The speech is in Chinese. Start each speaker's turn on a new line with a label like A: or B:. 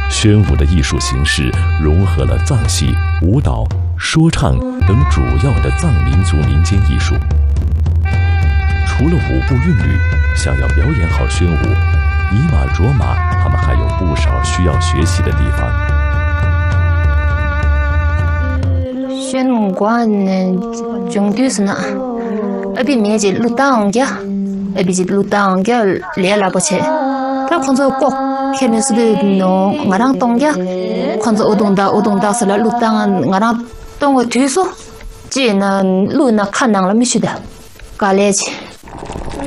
A: 宣武的艺术形式融合了藏戏、舞蹈、说唱等主要的藏民族民间艺术。除了舞步韵律，想要表演好宣武、尼玛卓玛，他们还有不少需要学习的地方。
B: 宣武馆中队是哪？比面积路当家，比起路当家来了不起。他看着国，看的是个喏，我让当家，看着我懂到是了路当，我让当我推说，这呢路那看能了没去的，搞来去。